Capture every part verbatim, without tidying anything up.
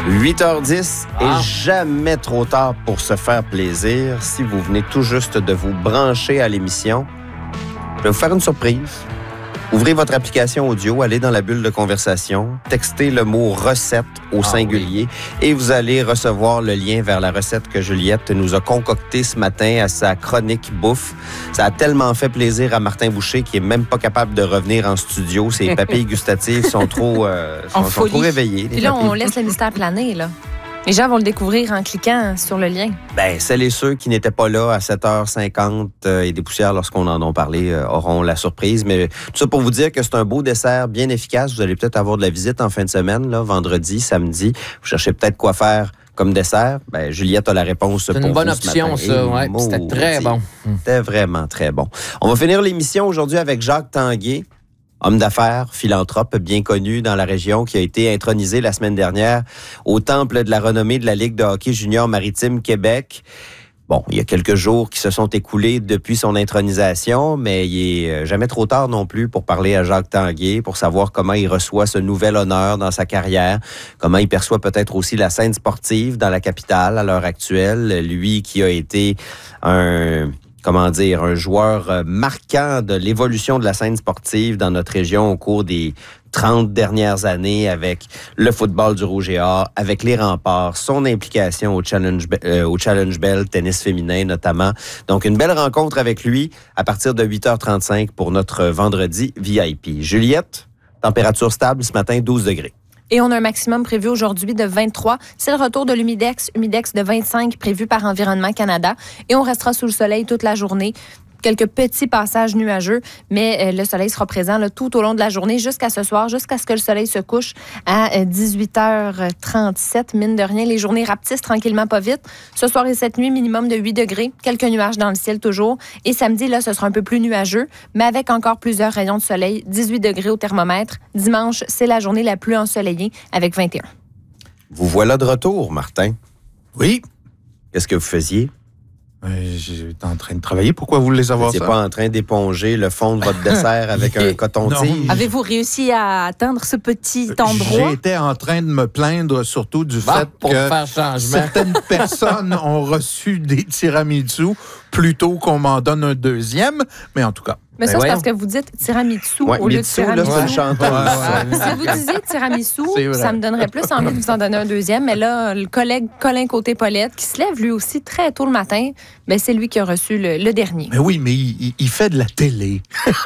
huit heures dix Ah. et jamais trop tard pour se faire plaisir. Si vous venez tout juste de vous brancher à l'émission, je vais vous faire une surprise. Ouvrez votre application audio, allez dans la bulle de conversation, textez le mot « recette » au Ah, singulier oui. et vous allez recevoir le lien vers la recette que Juliette nous a concoctée ce matin à sa chronique bouffe. Ça a tellement fait plaisir à Martin Boucher qui est même pas capable de revenir en studio. Ses papilles gustatives sont trop, euh, sont, En sont folie. trop réveillées. Puis là, on laisse le mystère planer, là. Les gens vont le découvrir en cliquant sur le lien. Ben, celles et ceux qui n'étaient pas là à sept heures cinquante euh, et des poussières lorsqu'on en a parlé euh, auront la surprise. Mais tout ça pour vous dire que c'est un beau dessert bien efficace. Vous allez peut-être avoir de la visite en fin de semaine, là, vendredi, samedi. Vous cherchez peut-être quoi faire comme dessert. Ben, Juliette a la réponse pour C'est vous une bonne ce option, matin. ça. Et Ouais, puis c'était très maudit. bon. C'était vraiment très bon. On va finir l'émission aujourd'hui avec Jacques Tanguay. Homme d'affaires, philanthrope bien connu dans la région, qui a été intronisé la semaine dernière au temple de la renommée de la Ligue de hockey junior maritime Québec. Bon, il y a quelques jours qui se sont écoulés depuis son intronisation, mais il est jamais trop tard non plus pour parler à Jacques Tanguay, pour savoir comment il reçoit ce nouvel honneur dans sa carrière, comment il perçoit peut-être aussi la scène sportive dans la capitale à l'heure actuelle. Lui qui a été un... comment dire, un joueur marquant de l'évolution de la scène sportive dans notre région au cours des trente dernières années avec le football du Rouge et Or, avec les Remparts, son implication au Challenge, euh, au Challenge Bell, tennis féminin notamment. Donc, une belle rencontre avec lui à partir de huit heures trente-cinq pour notre vendredi V I P. Juliette, température stable ce matin, douze degrés. Et on a un maximum prévu aujourd'hui de vingt-trois. C'est le retour de l'humidex, humidex de vingt-cinq prévu par Environnement Canada. Et on restera sous le soleil toute la journée. Quelques petits passages nuageux, mais euh, le soleil sera présent là, tout au long de la journée jusqu'à ce soir, jusqu'à ce que le soleil se couche à euh, dix-huit heures trente-sept. Mine de rien, les journées rapetissent tranquillement pas vite. Ce soir et cette nuit, minimum de huit degrés. Quelques nuages dans le ciel toujours. Et samedi, là, ce sera un peu plus nuageux, mais avec encore plusieurs rayons de soleil. dix-huit degrés au thermomètre. Dimanche, c'est la journée la plus ensoleillée avec vingt et un. Vous voilà de retour, Martin. Oui. Qu'est-ce que vous faisiez? Euh, J'étais en train de travailler. Pourquoi vous voulez Vous savoir n'étiez ça? pas en train d'éponger le fond de votre dessert avec un coton-tige? Avez-vous réussi à atteindre ce petit endroit? J'étais en train de me plaindre surtout du Bon, fait pour que faire changement. certaines personnes ont reçu des tiramisu plutôt qu'on m'en donne un deuxième. Mais en tout cas, Mais ça, Ben c'est voyons. parce que vous dites tiramisu Ouais, au lieu de Mitsu, là, tiramisu. c'est une chanteuse. Ouais, ça. ouais. Si vous disiez tiramisu, C'est vrai. ça me donnerait plus envie de vous en donner un deuxième. Mais là, le collègue Colin Côté-Paulette, qui se lève lui aussi très tôt le matin, ben c'est lui qui a reçu le, le dernier. mais oui, mais il, il- il fait de la télé.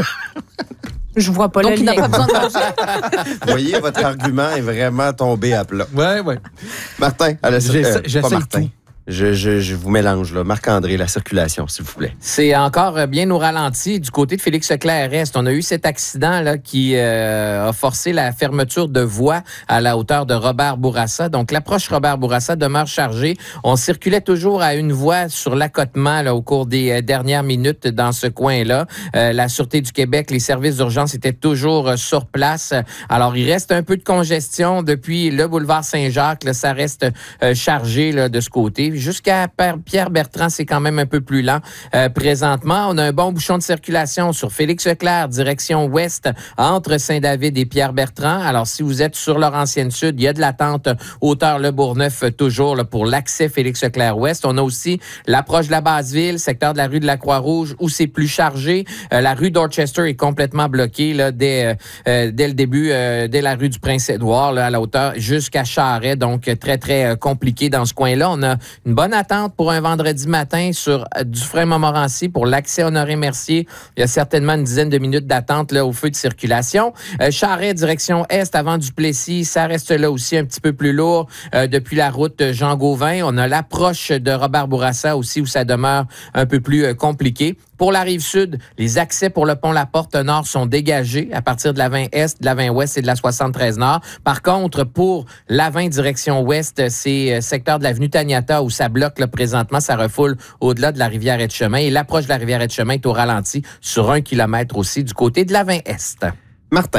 Je vois pas Donc, le il n'a lien. pas besoin de manger. Vous voyez, votre argument est vraiment tombé à plat. Ouais, ouais. Martin, à la J'essaie- euh, j'essaie pas le Martin. tout. Je, je, je vous mélange, là. Marc-André, la circulation, s'il vous plaît. C'est encore euh, bien au ralenti du côté de Félix Leclerc-Est. On a eu cet accident là qui euh, a forcé la fermeture de voie à la hauteur de Robert Bourassa. Donc, l'approche Robert Bourassa demeure chargée. On circulait toujours à une voie sur l'accotement là, au cours des euh, dernières minutes dans ce coin-là. Euh, la Sûreté du Québec, les services d'urgence étaient toujours euh, sur place. Alors, il reste un peu de congestion depuis le boulevard Saint-Jacques. Là, ça reste euh, chargé là, de ce côté. Jusqu'à Pierre-Bertrand, c'est quand même un peu plus lent. Euh, présentement, on a un bon bouchon de circulation sur Félix-Leclerc, direction ouest, entre Saint-David et Pierre-Bertrand. Alors, si vous êtes sur Laurentienne-Sud, il y a de l'attente hauteur Le Bourgneuf toujours là, pour l'accès Félix-Leclerc-Ouest. On a aussi l'approche de la Basse-Ville, secteur de la rue de la Croix-Rouge, où c'est plus chargé. Euh, la rue Dorchester est complètement bloquée là, dès, euh, dès le début, euh, dès la rue du Prince-Édouard, là, à la hauteur jusqu'à Charest. Donc, très, très euh, compliqué dans ce coin-là. On a une bonne attente pour un vendredi matin sur Dufresne-Montmorency pour l'accès Honoré-Mercier. Il y a certainement une dizaine de minutes d'attente là, au feu de circulation. Euh, Charest, direction est, avant Duplessis, ça reste là aussi un petit peu plus lourd euh, depuis la route Jean-Gauvin. On a l'approche de Robert Bourassa aussi où ça demeure un peu plus euh, compliqué. Pour la Rive-Sud, les accès pour le pont La Porte Nord sont dégagés à partir de la vingt Est, de la vingt Ouest et de la soixante-treize Nord. Par contre, pour la vingt direction Ouest, c'est euh, secteur de l'avenue Taniata où ça bloque là, présentement, ça refoule au-delà de la rivière Etchemin. Et l'approche de la rivière Etchemin est au ralenti sur un kilomètre aussi du côté de la vingt Est. Martin.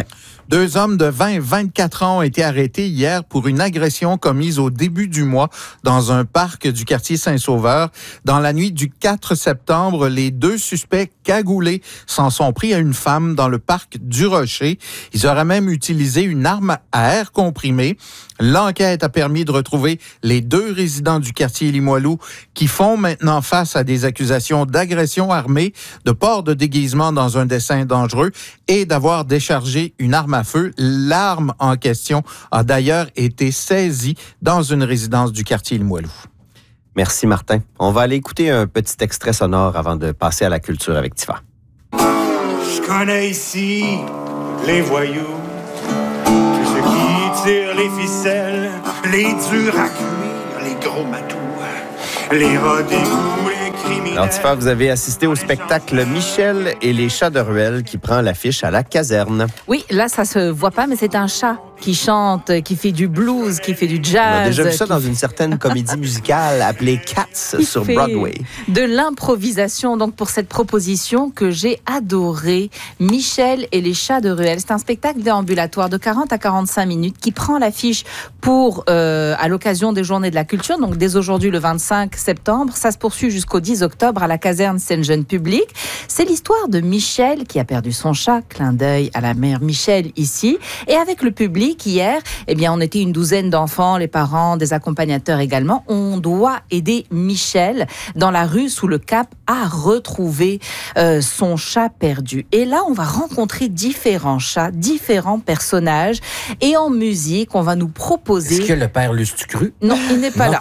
Deux hommes de vingt et vingt-quatre ans ont été arrêtés hier pour une agression commise au début du mois dans un parc du quartier Saint-Sauveur. Dans la nuit du quatre septembre, les deux suspects cagoulés s'en sont pris à une femme dans le parc du Rocher. Ils auraient même utilisé une arme à air comprimé. L'enquête a permis de retrouver les deux résidents du quartier Limoilou qui font maintenant face à des accusations d'agression armée, de port de déguisement dans un dessein dangereux et d'avoir déchargé une arme à feu. L'arme en question a d'ailleurs été saisie dans une résidence du quartier Limoilou. Merci Martin. On va aller écouter un petit extrait sonore avant de passer à la culture avec Tifa. Je connais ici les voyous, ceux qui tirent les ficelles, les durs à cuire, les gros matous, les rats d'égout, les criminels. Alors Tifa, vous avez assisté au spectacle Michel et les chats de ruelle qui prend l'affiche à la caserne. Oui, là, ça se voit pas, mais c'est un chat qui chante, qui fait du blues, qui fait du jazz. On a déjà vu ça qui... dans une certaine comédie musicale appelée Cats sur Broadway. De l'improvisation, donc, pour cette proposition que j'ai adorée, Michel et les chats de ruelle. C'est un spectacle déambulatoire de quarante à quarante-cinq minutes qui prend l'affiche pour, euh, à l'occasion des Journées de la Culture, donc dès aujourd'hui le vingt-cinq septembre. Ça se poursuit jusqu'au dix octobre à la caserne Saint-Jean-Public. C'est l'histoire de Michel qui a perdu son chat, clin d'œil à la mère Michel ici, et avec le public. Hier, eh bien, on était une douzaine d'enfants, les parents, des accompagnateurs également. On doit aider Michel dans la rue sous le Cap à retrouver euh, son chat perdu. Et là, on va rencontrer différents chats, différents personnages. Et en musique, on va nous proposer... Est-ce que le père Lustucru? Non, il n'est pas non. là.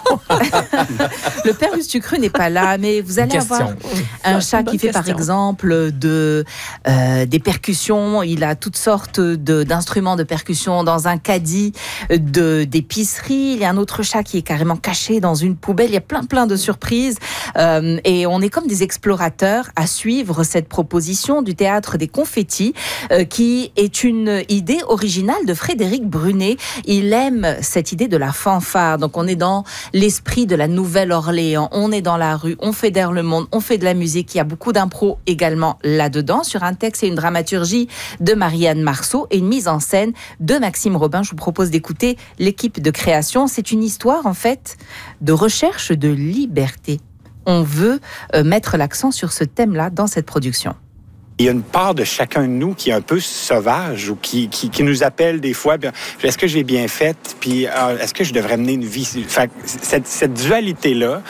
Le père Lustucru n'est pas là, mais vous allez avoir un chat qui fait, question. par exemple, de, euh, des percussions. Il a toutes sortes de, d'instruments de percussion dans un caddie de, d'épicerie. Il y a un autre chat qui est carrément caché dans une poubelle. Il y a plein, plein de surprises. Euh, et on est comme des explorateurs à suivre cette proposition du Théâtre des Confettis, euh, qui est une idée originale de Frédéric Brunet. Il aime cette idée de la fanfare. Donc, on est dans l'esprit de la Nouvelle-Orléans. On est dans la rue, on fédère le monde, on fait de la musique. Il y a beaucoup d'impro également là-dedans, sur un texte et une dramaturgie de Marianne Marceau et une mise en scène de Maxime Robin. Je vous propose d'écouter l'équipe de création. C'est une histoire, en fait, de recherche de liberté. On veut euh, mettre l'accent sur ce thème-là dans cette production. Il y a une part de chacun de nous qui est un peu sauvage ou qui, qui, qui nous appelle des fois. Est-ce que j'ai bien fait? Puis euh, est-ce que je devrais mener une vie? Fait, cette, cette dualité-là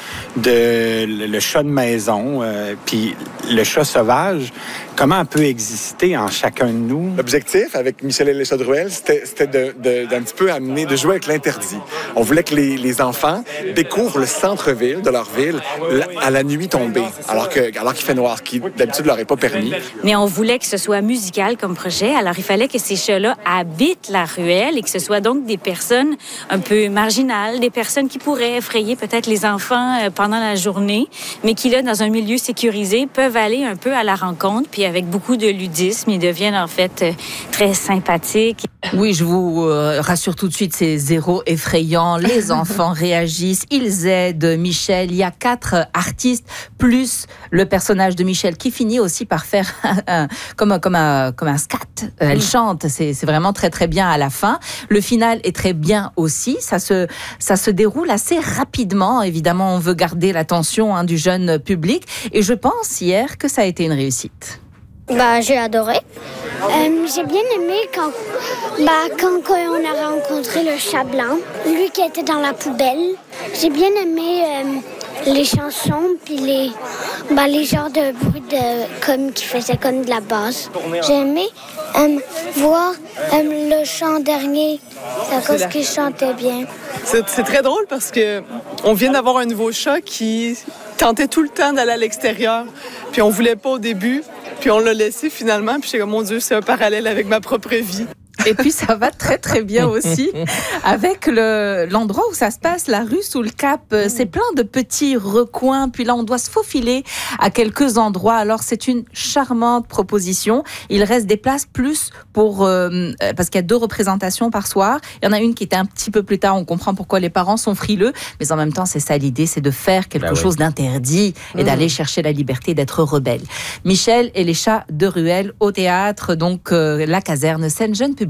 de le chat de maison euh, puis le chat sauvage, comment elle peut exister en chacun de nous? L'objectif avec Michel et les chats de ruelle, c'était, c'était de, de, d'un petit peu amener, de jouer avec l'interdit. On voulait que les, les enfants découvrent le centre-ville de leur ville à la nuit tombée, alors, que, alors qu'il fait noir, ce qui d'habitude ne leur est pas permis. Mais on voulait que ce soit musical comme projet, alors il fallait que ces chats-là habitent la ruelle et que ce soit donc des personnes un peu marginales, des personnes qui pourraient effrayer peut-être les enfants pendant la journée, mais qui, là, dans un milieu sécurisé, peuvent aller un peu à la rencontre, puis avec beaucoup de ludisme, ils deviennent en fait très sympathiques. Oui, je vous euh, rassure tout de suite, c'est zéro effrayant. Les enfants réagissent, ils aident Michel. Il y a quatre artistes, plus le personnage de Michel qui finit aussi par faire un, comme, un, comme, un, comme un scat. Elle chante, c'est, c'est vraiment très très bien à la fin. Le final est très bien aussi. Ça se, ça se déroule assez rapidement. Évidemment, on veut garder l'attention hein, du jeune public. Et je pense hier que ça a été une réussite. Bah, j'ai adoré. Euh, j'ai bien aimé quand, bah, quand, quand on a rencontré le chat blanc, lui qui était dans la poubelle. J'ai bien aimé euh, les chansons puis les, bah, les genres de bruits de, comme, qui faisaient comme de la basse. J'ai aimé euh, voir euh, le chant dernier à cause qu'il chantait bien. C'est, c'est très drôle parce que on vient d'avoir un nouveau chat qui tentait tout le temps d'aller à l'extérieur. Puis on voulait pas au début. Puis on l'a laissé finalement, puis j'étais comme, mon Dieu, c'est un parallèle avec ma propre vie. Et puis, ça va très, très bien aussi avec le, l'endroit où ça se passe, la rue sous le Cap. C'est plein de petits recoins. Puis là, on doit se faufiler à quelques endroits. Alors, c'est une charmante proposition. Il reste des places plus pour... Euh, parce qu'il y a deux représentations par soir. Il y en a une qui était un petit peu plus tard. On comprend pourquoi les parents sont frileux. Mais en même temps, c'est ça l'idée, c'est de faire quelque ben chose oui. d'interdit et mmh. d'aller chercher la liberté d'être rebelle. Michel et les chats de ruelle au théâtre, donc euh, la caserne Saint-Jean-Public.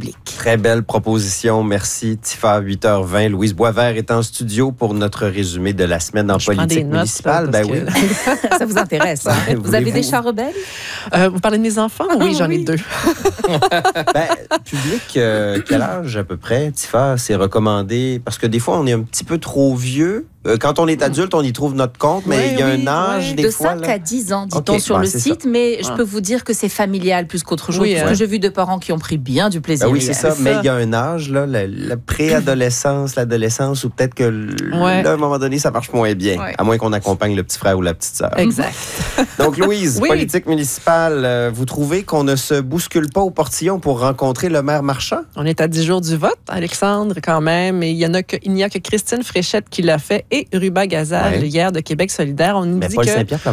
public. Très belle proposition. Merci, Tifa. huit heures vingt. Louise Boisvert est en studio pour notre résumé de la semaine en Je prends politique des notes, municipale. Ben parce oui. que- Ça vous intéresse, hein? Ben, Vous avez voulez-vous? des chats rebelles? Euh, vous parlez de mes enfants? Oui, j'en ai deux. Ben, public, euh, quel âge à peu près, Tifa, c'est recommandé? Parce que des fois, on est un petit peu trop vieux. Euh, Quand on est adulte, on y trouve notre compte, mais Ouais, il y a oui, un âge, ouais. des De fois. cinq là. à dix ans, dit-on Ok, sur bon, le c'est site, ça. mais je Ah. peux vous dire que c'est familial plus qu'autre chose, Oui, parce hein. que j'ai vu de parents qui ont pris bien du plaisir. Ben oui, hier. c'est ça. c'est Mais ça. il y a un âge, là, la, la préadolescence, l'adolescence, où peut-être que l- Ouais. là, à un moment donné, ça marche moins bien. Ouais. À moins qu'on accompagne le petit frère ou la petite sœur. Exact. Donc, Louise, Oui. politique municipale, euh, vous trouvez qu'on ne se bouscule pas au portillon pour rencontrer le maire Marchand? On est à dix jours du vote, Alexandre, quand même. Et il y en a que, il n'y a que Christine Fréchette qui l'a fait et Ruba Gazal, Ouais. hier de Québec solidaire. On nous Mais dit Paul que... Saint-Pierre